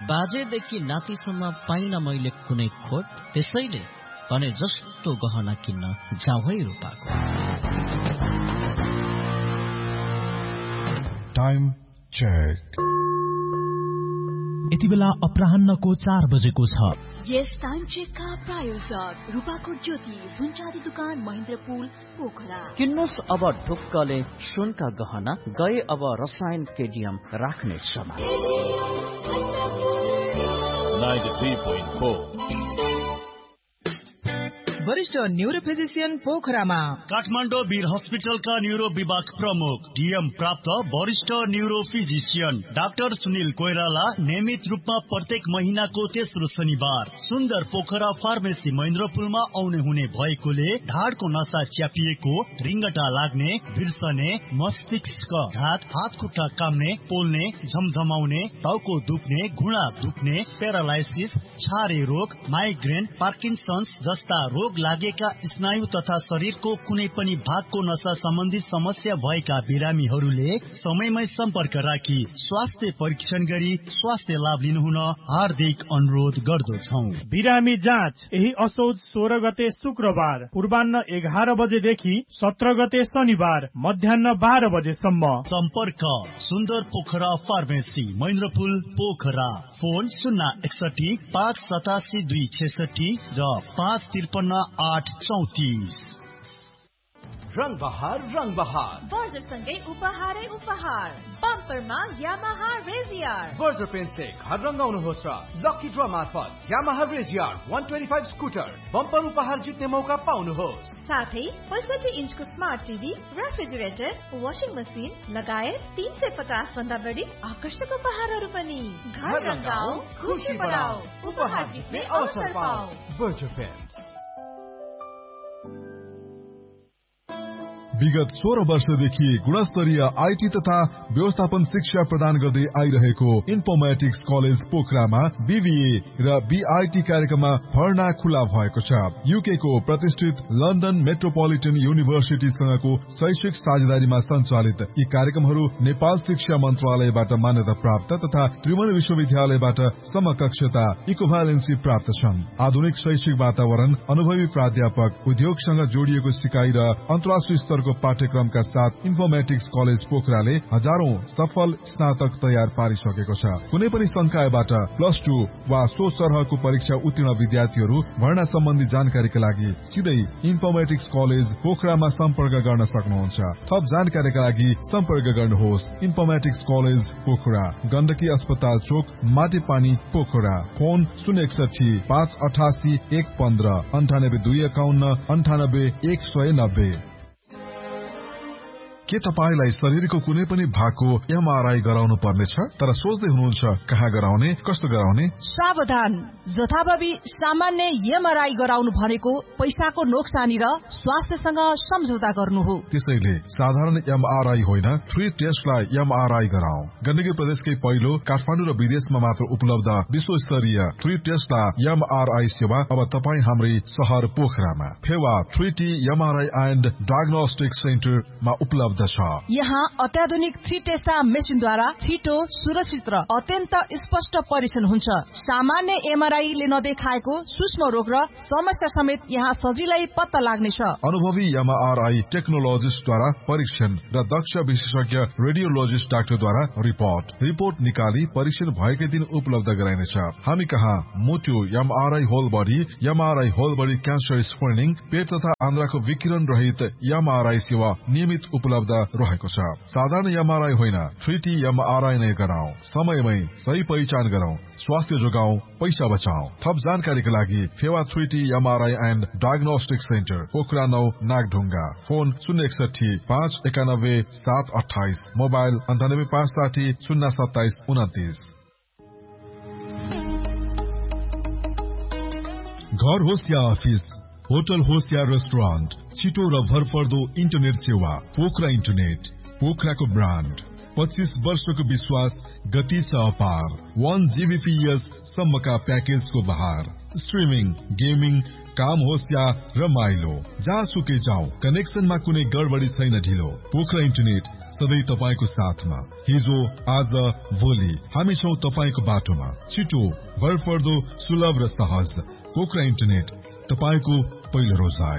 बाजेदेखि नातिसम्म पाइन मैले कुनै खोट, त्यसैले भने जस्तो गहना किन्न जाउँ है रूपाको। Time check. यति बेला अपराह्नको 4 बजेको छ। यस टाइम चेकका प्रायोजक रूपाकोट ज्योति सुनचाँदी दुकान महेन्द्रपुल पोखरा। किन्नुस् अब ढुक्कले सुनका गहना, गए अब रसायन केडियम राख्ने समय। 93.4 वरिष्ठ न्यूरो फिजिशियन पोखरामा। काठमाडौँ वीर हस्पिटलका न्यूरो विभाग प्रमुख डीएम प्राप्त वरिष्ठ neuro physician doctor Sunil Koirala नियमित रूपमा प्रत्येक महिनाको तेस्रो शनिबार सुन्दर पोखरा फार्मेसी महेन्द्रपुलमा आउने हुने भएकोले ढाडको नसा च्यापिएको, रिङ्गटा लाग्ने, बिर्सने, मस्तिष्क घात, हात खुट्टा काम्ने, पोल्ने, झमझमाउने, टाउको दुख्ने, घुँडा दुख्ने, प्यारालाइसिस, छारे रोग, माइग्रेन, पार्किन्सन्स जस्ता रोग लागेका स्नायु तथा शरीरको कुनै पनि भागको नसा सम्बन्धी समस्या भएका बिरामीहरूले समयमै सम्पर्क राखी स्वास्थ्य परीक्षण गरी स्वास्थ्य लाभ लिनुहुन हार्दिक अनुरोध गर्दछौं। बिरामी जाँच यही असोज 16 गते शुक्रबार पूर्वाह्न 11 बजेदेखि 17 गते शनिबार मध्याह्न 12 बजेसम्म। सम्पर्क सुन्दर पोखरा फार्मेसी महेन्द्रपुल पोखरा। फोन 061 587 266 र 553 रंग बहार बर्जरसँगै उपहारै उपहार। बम्परमा यामाहा रेजियर। बर्जर पेन्टले घर रंगाउनुहोस् र लकी ड्र मार्फत यामाहा रेजियर 125 स्कुटर बम्पर उपहार जित्ने मौका पाउनुहोस्। साथै 65 इन्चको smart TV, refrigerator, washing machine लगायत 350 भन्दा बढी आकर्षक उपहारहरू पनि। घर रंगाऊ, खुशी बढाऊ, उपहार जित्ने अवसर पाऊ। Berger pant. विगत 16 वर्षदेखि गुणस्तरीय आईटी तथा व्यवस्थापन शिक्षा प्रदान गर्दै आइरहेको इन्फर्मेटिक्स कलेज पोखरामा बीबीए र बीआईटी कार्यक्रममा भर्ना खुला भएको छ। यूके को प्रतिष्ठित लन्डन मेट्रोपोलिटन युनिभर्सिटीसँगको शैक्षिक साझेदारीमा सञ्चालित यी कार्यक्रमहरू नेपाल शिक्षा मन्त्रालयबाट मान्यता प्राप्त तथा त्रिभुवन विश्वविद्यालयबाट समकक्षता इक्विभ्यालेन्सी प्राप्त छन्। आधुनिक शैक्षिक वातावरण, अनुभवी प्राध्यापक, उद्योगसँग जोडिएको सिकाइ र अन्तर्राष्ट्रिय स्तरको पाठ्यक्रमका साथ इन्फर्मेटिक्स कलेज पोखराले हजारौं सफल स्नातक तयार पारिसकेको छ। कुनै पनि संकायबाट +2 वा सो सरहको परीक्षा उत्तीर्ण विद्यार्थीहरू भर्ना सम्बन्धी जानकारीका लागि सिधै इन्फर्मेटिक्स कलेज पोखरामा सम्पर्क गर्न सक्नुहुन्छ। थप जानकारीका लागि सम्पर्क गर्नुहोस् इन्फर्मेटिक्स कलेज पोखरा, गण्डकी अस्पताल चोक, माटेपानी पोखरा। फोन 061 588 115 98 251 98 190। के तपाईलाई शरीरको कुनै पनि भागको एमआरआई गराउनु पर्नेछ तर सोच्दै हुनुहुन्छ कहाँ गराउने, कस्तो गराउने? सावधान, जथाभावी सामान्य एमआरआई गराउनु भनेको पैसाको नोक्सानी र स्वास्थ्यसँग सम्झौता गर्नु हो। त्यसैले साधारण एमआरआई होइन, फ्री टेस्टलाई एमआरआई गराऊ। गण्डकी प्रदेशकै पहिलो काठमाडौँ र विदेशमा मात्र उपलब्ध विश्वस्तरीय फ्री टेस्टलाई एमआरआई सेवा अब तपाई हाम्रै शहर पोखरामा Phewa 3T MRI and diagnostic सेन्टरमा उपलब्ध छ। यहाँ अत्याधुनिक 3 टेस्टा मेसिनद्वारा छिटो, सुरक्षित र अत्यन्त स्पष्ट परीक्षण हुन्छ। सामान्य एमआरआईले नदेखाएको सूक्ष्म रोग र समस्या समेत यहाँ सजिलै पत्ता लाग्नेछ। अनुभवी एमआरआई टेक्नोलोजिस्टद्वारा परीक्षण र दक्ष विशेषज्ञ रेडियोलोजिस्ट डाक्टरद्वारा रिपोर्ट निकाली परीक्षण भएकै दिन उपलब्ध गराइनेछ। हामी कहाँ मोतियो MRI whole body, MRI whole body cancer screening, पेट तथा आन्द्राको विकिरण रहित एमआरआई सेवा नियमित उपलब्ध रहेको छ। साधारण एमआरआई होइन, 3T एमआरआई नै गराऊ। समयमै सही पहिचान गरौं, स्वास्थ्य जोगाऊ, पैसा बचाऊ। थप जानकारीका लागि Phewa 3T MRI and diagnostic centre Pokhara 9 Nagdhunga. Phone 061 591 728, mobile 98 560 027 29। घर होस् या अफिस, होटल होस् या रेस्टुरेन्ट, छिटो र भरपर्दो इन्टरनेट सेवा पोखरा इन्टरनेट, पोखराको ब्रान्ड। 25 वर्षको विश्वास, गति छ अपार। 1 Gbps सम्मका प्याकेजको बहार। स्ट्रिमिङ, गेमिङ, काम होस् या रमाइलो, जहाँसुकै जाऊ कनेक्सनमा कुनै गडबडी छैन। ढिलो पोखरा इन्टरनेट सधैँ तपाईको साथमा। हिजो आज भोलि हामी छौं तपाईको बाटोमा। छिटो, भरपर्दो, सुलभ र सहज पोखरा इन्टरनेट तपाईको पहिलो रोजाइ।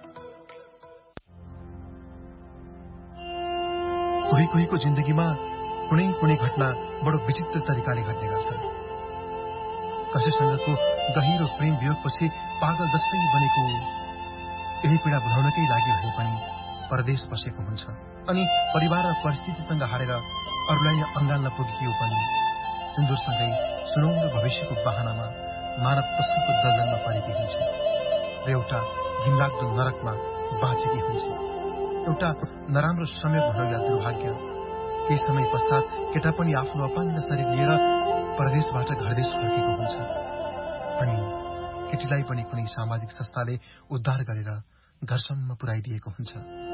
कोही कोहीको जिन्दगीमा कुनै कुनै घटना बडो विचित्र तरिकाले घट्ने गर्छन्। कसैसँगको गहिरो प्रेम वियोगपछि पागल जस्तै बनेको यही पीडा बुझाउनकै लागि भने पनि परदेश बसेको हुन्छ। अनि परिवार र परिस्थितिसँग हारेर अरूलाई अङ्गाल्न पुगेकी पनि सिन्दुरसँगै सुनौलो भविष्यको बहानामा मानव तस्करको दलदलमा परेकी हुन्छ र एउटा घिनलाग्दो नरकमा बाँचेकी हुन्छ। एउटा नराम्रो समय भनौँ या दुर्भाग्य। केही समय पश्चात केटा पनि आफ्नो अपाङ्ग शरीर लिएर परदेशबाट घरदेश फर्केको हुन्छ अनि केटीलाई पनि कुनै सामाजिक संस्थाले उद्धार गरेर घरसम्म पुर्याइदिएको हुन्छ।